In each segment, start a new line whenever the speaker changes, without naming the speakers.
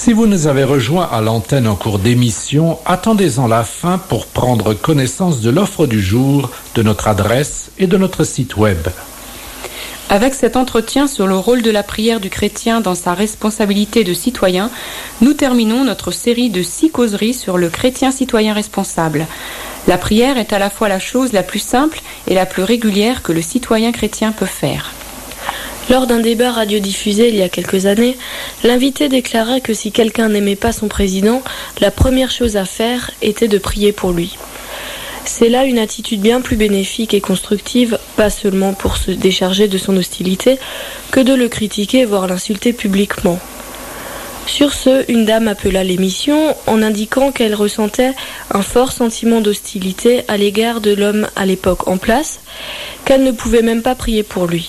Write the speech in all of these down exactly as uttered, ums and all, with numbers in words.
Si vous nous avez rejoints à l'antenne en cours d'émission, attendez-en la fin pour prendre connaissance de l'offre du jour, de notre adresse et de notre site web.
Avec cet entretien sur le rôle de la prière du chrétien dans sa responsabilité de citoyen, nous terminons notre série de six causeries sur le chrétien citoyen responsable. La prière est à la fois la chose la plus simple et la plus régulière que le citoyen chrétien peut faire.
Lors d'un débat radiodiffusé il y a quelques années, l'invité déclarait que si quelqu'un n'aimait pas son président, la première chose à faire était de prier pour lui. C'est là une attitude bien plus bénéfique et constructive, pas seulement pour se décharger de son hostilité, que de le critiquer, voire l'insulter publiquement. Sur ce, une dame appela l'émission en indiquant qu'elle ressentait un fort sentiment d'hostilité à l'égard de l'homme à l'époque en place, qu'elle ne pouvait même pas prier pour lui.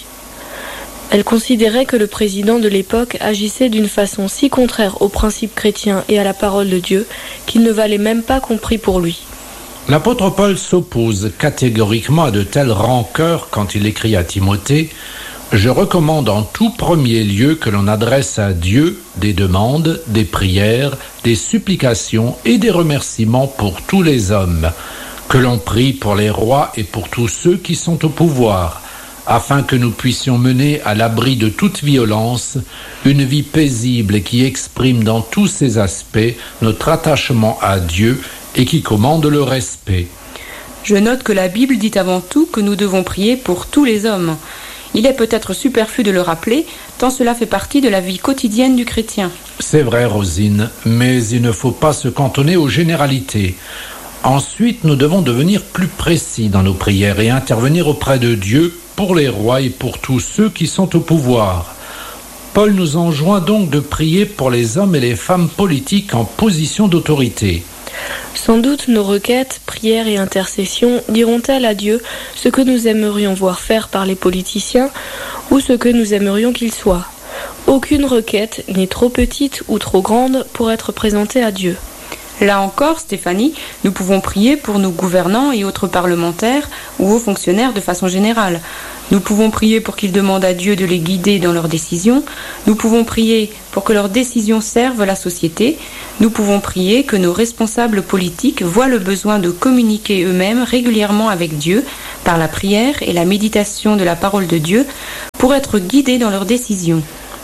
Elle considérait que le président de l'époque agissait d'une façon si contraire aux principes chrétiens et à la parole de Dieu qu'il ne valait même pas qu'on prie pour lui.
L'apôtre Paul s'oppose catégoriquement à de telles rancœurs quand il écrit à Timothée « Je recommande en tout premier lieu que l'on adresse à Dieu des demandes, des prières, des supplications et des remerciements pour tous les hommes, que l'on prie pour les rois et pour tous ceux qui sont au pouvoir, afin que nous puissions mener à l'abri de toute violence une vie paisible et qui exprime dans tous ses aspects notre attachement à Dieu et qui commande le respect. »
Je note que la Bible dit avant tout que nous devons prier pour tous les hommes. Il est peut-être superflu de le rappeler, tant cela fait partie de la vie quotidienne du chrétien.
C'est vrai, Rosine, mais il ne faut pas se cantonner aux généralités. Ensuite, nous devons devenir plus précis dans nos prières et intervenir auprès de Dieu pour les rois et pour tous ceux qui sont au pouvoir. Paul nous enjoint donc de prier pour les hommes et les femmes politiques en position d'autorité.
Sans doute nos requêtes, prières et intercessions diront-elles à Dieu ce que nous aimerions voir faire par les politiciens ou ce que nous aimerions qu'ils soient. Aucune requête n'est trop petite ou trop grande pour être présentée à Dieu.
Là encore, Stéphanie, nous pouvons prier pour nos gouvernants et autres parlementaires ou hauts fonctionnaires de façon générale. Nous pouvons prier pour qu'ils demandent à Dieu de les guider dans leurs décisions. Nous pouvons prier pour que leurs décisions servent la société. Nous pouvons prier que nos responsables politiques voient le besoin de communiquer eux-mêmes régulièrement avec Dieu par la prière et la méditation de la parole de Dieu pour être guidés dans leurs décisions.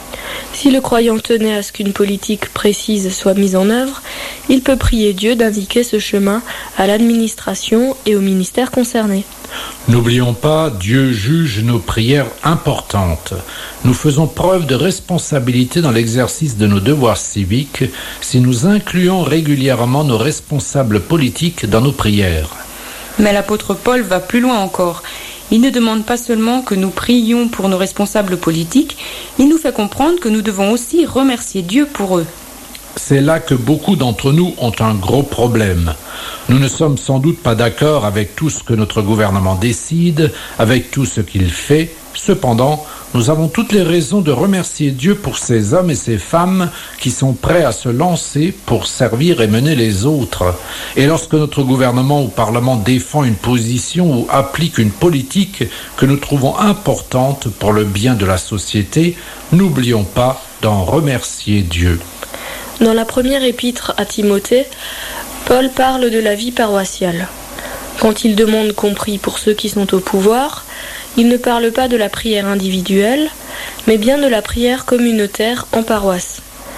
Si le croyant tenait à ce qu'une politique précise soit mise en œuvre, il peut prier Dieu d'indiquer ce chemin à l'administration et au ministère concerné.
N'oublions pas, Dieu juge nos prières importantes. Nous faisons preuve de responsabilité dans l'exercice de nos devoirs civiques si nous incluons régulièrement nos responsables politiques dans nos prières.
Mais l'apôtre Paul va plus loin encore. Il ne demande pas seulement que nous prions pour nos responsables politiques, il nous fait comprendre que nous devons aussi remercier Dieu pour eux.
C'est là que beaucoup d'entre nous ont un gros problème. Nous ne sommes sans doute pas d'accord avec tout ce que notre gouvernement décide, avec tout ce qu'il fait. Cependant, nous avons toutes les raisons de remercier Dieu pour ces hommes et ces femmes qui sont prêts à se lancer pour servir et mener les autres. Et lorsque notre gouvernement ou parlement défend une position ou applique une politique que nous trouvons importante pour le bien de la société, n'oublions pas d'en remercier Dieu.
Dans la première épître à Timothée, Paul parle de la vie paroissiale. Quand il demande qu'on prie pour ceux qui sont au pouvoir, il ne parle pas de la prière individuelle, mais bien de la prière communautaire en paroisse.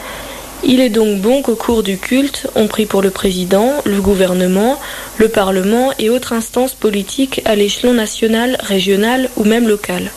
Il est donc bon qu'au cours du culte, on prie pour le président, le gouvernement, le parlement et autres instances politiques à l'échelon national, régional ou même local.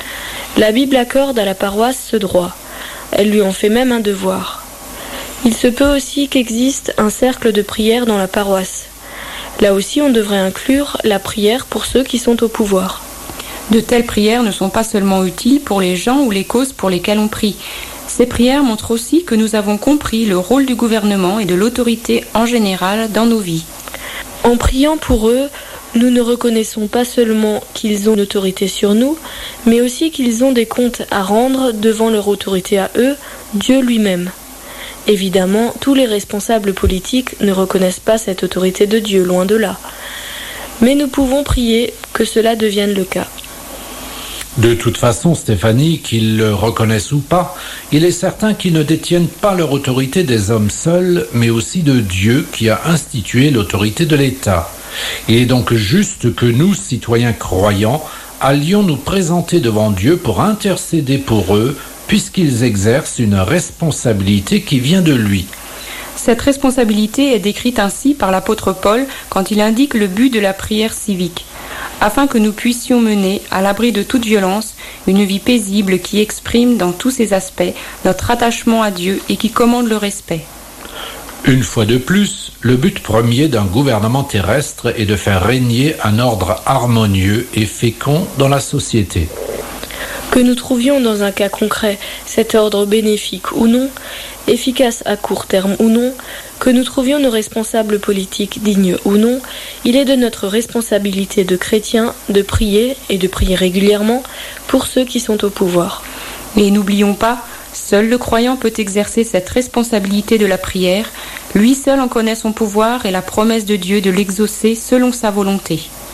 La Bible accorde à la paroisse ce droit. Elle lui en fait même un devoir. Il se peut aussi qu'existe un cercle de prière dans la paroisse. Là aussi, on devrait inclure la prière pour ceux qui sont au pouvoir.
De telles prières ne sont pas seulement utiles pour les gens ou les causes pour lesquelles on prie. Ces prières montrent aussi que nous avons compris le rôle du gouvernement et de l'autorité en général dans nos vies.
En priant pour eux, nous ne reconnaissons pas seulement qu'ils ont une autorité sur nous, mais aussi qu'ils ont des comptes à rendre devant leur autorité à eux, Dieu lui-même. Évidemment, tous les responsables politiques ne reconnaissent pas cette autorité de Dieu, loin de là. Mais nous pouvons prier que cela devienne le cas.
De toute façon, Stéphanie, qu'ils le reconnaissent ou pas, il est certain qu'ils ne détiennent pas leur autorité des hommes seuls, mais aussi de Dieu qui a institué l'autorité de l'État. Il est donc juste que nous, citoyens croyants, allions nous présenter devant Dieu pour intercéder pour eux, puisqu'ils exercent une responsabilité qui vient de lui.
Cette responsabilité est décrite ainsi par l'apôtre Paul quand il indique le but de la prière civique, afin que nous puissions mener, à l'abri de toute violence, une vie paisible qui exprime dans tous ses aspects notre attachement à Dieu et qui commande le respect.
Une fois de plus, le but premier d'un gouvernement terrestre est de faire régner un ordre harmonieux et fécond dans la société.
Que nous trouvions dans un cas concret cet ordre bénéfique ou non, efficace à court terme ou non, que nous trouvions nos responsables politiques dignes ou non, il est de notre responsabilité de chrétiens de prier, et de prier régulièrement, pour ceux qui sont au pouvoir.
Et n'oublions pas, seul le croyant peut exercer cette responsabilité de la prière, lui seul en connaît son pouvoir et la promesse de Dieu de l'exaucer selon sa volonté.